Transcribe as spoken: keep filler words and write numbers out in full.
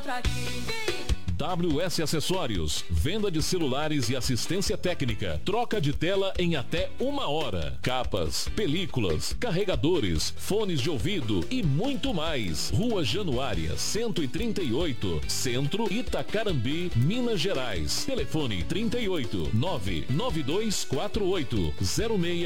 pra ti. W S Acessórios, venda de celulares e assistência técnica, troca de tela em até uma hora, capas, películas, carregadores, fones de ouvido e muito mais. Rua Januária, cento e trinta e oito, Centro, Itacarambi, Minas Gerais. Telefone trinta e oito, nove nove dois quatro oito, zero seis